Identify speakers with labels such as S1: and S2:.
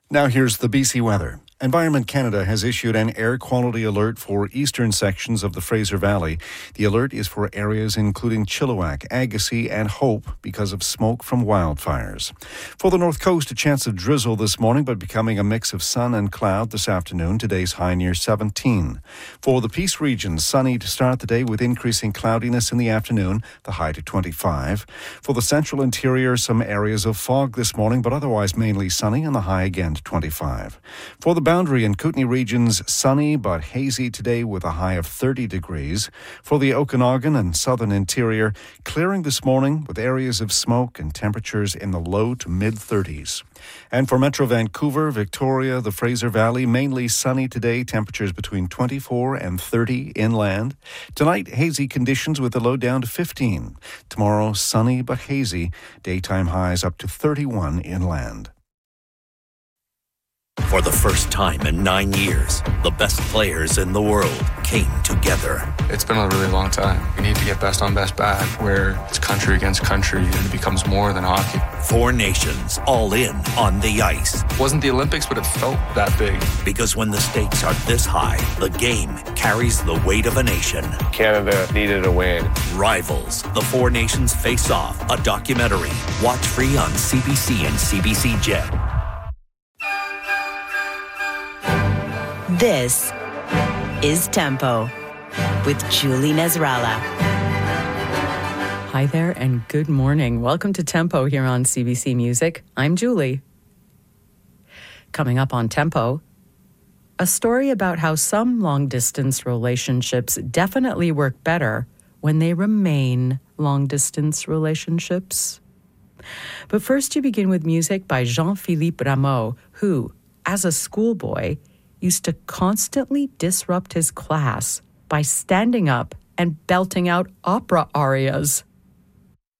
S1: Now here's the BC weather. Environment Canada has issued an air quality alert for eastern sections of the Fraser Valley. The alert is for areas including Chilliwack, Agassiz and Hope because of smoke from wildfires. For the north coast, a chance of drizzle this morning, but becoming a mix of sun and cloud this afternoon. Today's high near 17. For the Peace region, sunny to start the day with increasing cloudiness in the afternoon, the high to 25. For the central interior, some areas of fog this morning, but otherwise mainly sunny and the high again to 25. For the Boundary and Kootenay regions, sunny but hazy today with a high of 30 degrees. For the Okanagan and southern interior, clearing this morning with areas of smoke and temperatures in the low to mid-30s. And for Metro Vancouver, Victoria, the Fraser Valley, mainly sunny today, temperatures between 24 and 30 inland. Tonight, hazy conditions with the low down to 15. Tomorrow, sunny but hazy, daytime highs up to 31 inland.
S2: For the first time in 9 years, the best players in the world came together.
S3: It's been a really long time. We need to get best on best back, where it's country against country and it becomes more than hockey.
S2: 4 nations all in on the ice.
S3: It wasn't the Olympics, but it felt that big.
S2: Because when the stakes are this high, the game carries the weight of a nation.
S4: Canada needed a win.
S2: Rivals, the 4 nations face off, a documentary. Watch free on CBC and CBC Gem.
S5: This is Tempo with Julie Nezrala.
S6: Hi there and good morning. Welcome to Tempo here on CBC Music. I'm Julie. Coming up on Tempo, a story about how some long-distance relationships definitely work better when they remain long-distance relationships. But first you begin with music by Jean-Philippe Rameau, who, as a schoolboy, used to constantly disrupt his class by standing up and belting out opera arias.